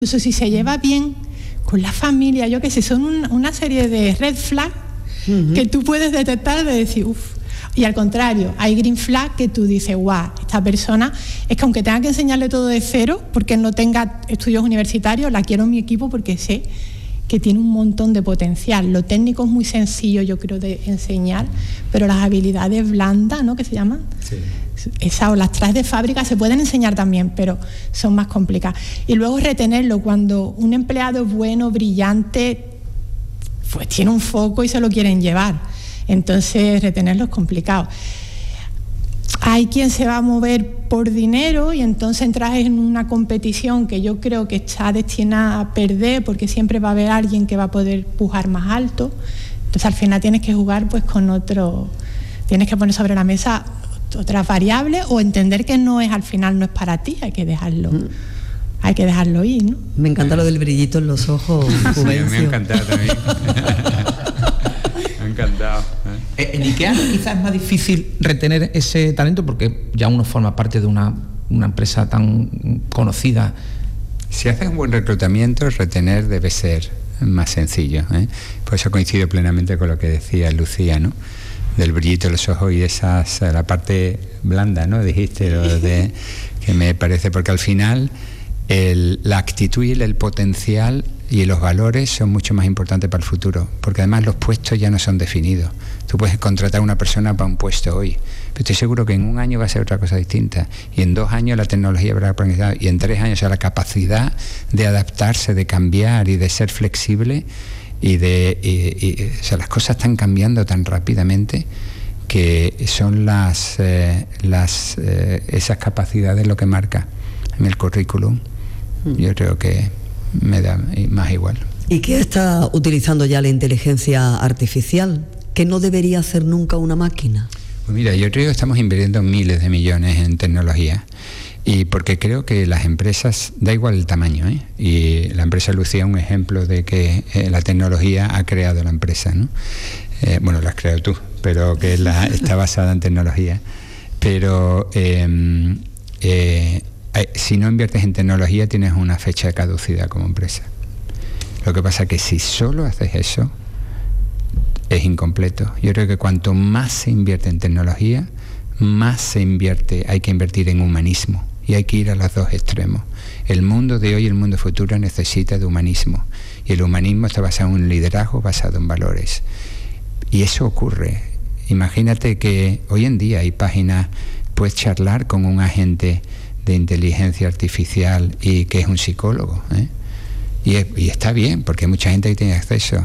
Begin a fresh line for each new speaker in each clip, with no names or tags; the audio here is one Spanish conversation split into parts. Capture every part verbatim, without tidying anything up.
Incluso si se lleva bien con la familia, yo qué sé, son un, una serie de red flags uh-huh. que tú puedes detectar de decir, uff. Y al contrario, hay green flag que tú dices, guau, esta persona, es que aunque tenga que enseñarle todo de cero, porque no tenga estudios universitarios, la quiero en mi equipo porque sé que tiene un montón de potencial. Lo técnico es muy sencillo, yo creo, de enseñar, pero las habilidades blandas, ¿no?, que se llaman, sí. Esas o las traes de fábrica se pueden enseñar también, pero son más complicadas. Y luego retenerlo, cuando un empleado es bueno, brillante, pues tiene un foco y se lo quieren llevar. Entonces, retenerlo es complicado. Hay quien se va a mover por dinero y entonces entras en una competición que yo creo que está destinada a perder, porque siempre va a haber alguien que va a poder pujar más alto. Entonces, al final tienes que jugar pues con otro, tienes que poner sobre la mesa otras variables o entender que no es, al final no es para ti, hay que dejarlo. Mm. Hay que dejarlo ir, ¿no?
Me encanta lo del brillito en los ojos.
Sí, me ha encantado también. Me ha encantado.
¿eh? En IKEA quizás es más difícil retener ese talento porque ya uno forma parte de una, una empresa tan conocida.
Si haces un buen reclutamiento, retener debe ser más sencillo, ¿eh? Por eso coincido plenamente con lo que decía Lucía, ¿no? Del brillito en los ojos y esas, la parte blanda, ¿no? Dijiste lo de que me parece, porque al final el, la actitud y el, el potencial y los valores son mucho más importantes para el futuro, porque además los puestos ya no son definidos. Tú puedes contratar a una persona para un puesto hoy, pero estoy seguro que en un año va a ser otra cosa distinta, y en dos años la tecnología habrá aprendido, y en tres años, o sea, la capacidad de adaptarse, de cambiar y de ser flexible, y de y, y, o sea, las cosas están cambiando tan rápidamente que son las, eh, las eh, esas capacidades lo que marca en el currículum. Yo creo que me da más igual.
¿Y qué está utilizando ya la inteligencia artificial? ¿Qué no debería hacer nunca una máquina?
Pues mira, yo creo que estamos invirtiendo miles de millones en tecnología, y porque creo que las empresas, da igual el tamaño, ¿eh? Y la empresa Lucía es un ejemplo de que eh, la tecnología ha creado la empresa, ¿no? Eh, bueno, la has creado tú, pero que la, está basada en tecnología. Pero eh, eh, si no inviertes en tecnología tienes una fecha de caducidad como empresa. Lo que pasa es que si solo haces eso es incompleto. Yo creo que cuanto más se invierte en tecnología, más se invierte, hay que invertir en humanismo, y hay que ir a los dos extremos. El mundo de hoy y el mundo futuro necesita de humanismo, y el humanismo está basado en un liderazgo basado en valores, y eso ocurre. Imagínate que hoy en día hay páginas, puedes charlar con un agente de inteligencia artificial y que es un psicólogo, ¿eh? y, es, y está bien, porque hay mucha gente que tiene acceso,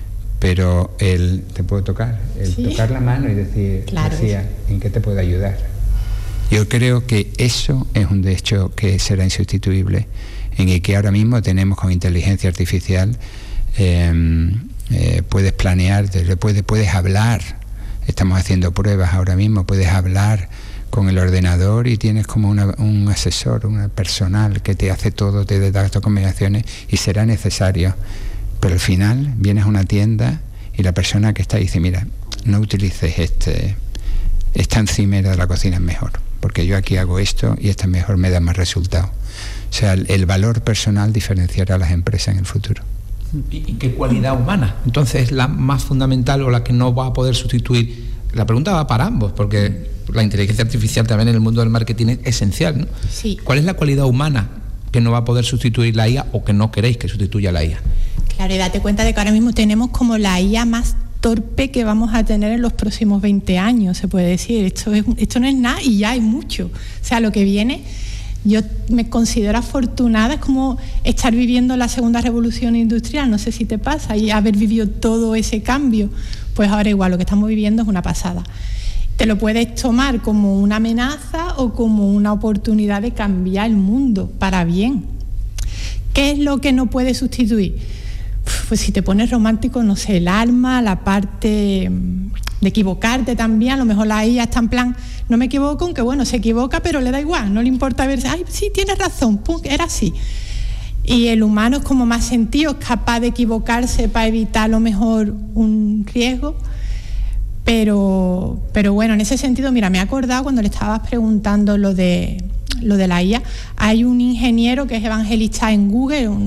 pero el te puedo tocar, el ¿sí? tocar la mano y decir, claro, decía, ¿en qué te puedo ayudar? Yo creo que eso es un derecho que será insustituible, en el que ahora mismo tenemos con inteligencia artificial, eh, eh, puedes planear, puedes, puedes hablar, estamos haciendo pruebas ahora mismo, puedes hablar con el ordenador y tienes como una, un asesor, un personal que te hace todo, te da estas combinaciones, y será necesario. Pero al final vienes a una tienda y la persona que está ahí dice, mira, no utilices este, esta encimera de la cocina, es mejor, porque yo aquí hago esto y esta mejor me da más resultado. O sea, el, el valor personal diferenciará a las empresas en el futuro.
¿Y, y qué cualidad humana? Entonces, es la más fundamental o la que no va a poder sustituir. La pregunta va para ambos, porque la inteligencia artificial también en el mundo del marketing es esencial, ¿no?
Sí.
¿Cuál es la cualidad humana que no va a poder sustituir la I A o que no queréis que sustituya la I A?
Claro, y date cuenta de que ahora mismo tenemos como la I A más torpe que vamos a tener en los próximos veinte años, se puede decir. Esto, es, esto no es nada y ya hay mucho. O sea, lo que viene, yo me considero afortunada, es como estar viviendo la segunda revolución industrial, no sé si te pasa, y haber vivido todo ese cambio. Pues ahora igual, lo que estamos viviendo es una pasada. Te lo puedes tomar como una amenaza o como una oportunidad de cambiar el mundo para bien. ¿Qué es lo que no puede sustituir? Pues si te pones romántico, no sé, el alma, la parte de equivocarte también. A lo mejor la I A está en plan, no me equivoco, aunque bueno, se equivoca, pero le da igual, no le importa verse, ay, sí, tienes razón, pum, era así. Y el humano es como más sentido, es capaz de equivocarse para evitar a lo mejor un riesgo. Pero, pero bueno, en ese sentido, mira, me he acordado cuando le estabas preguntando lo de lo de la I A. Hay un ingeniero que es evangelista en Google, un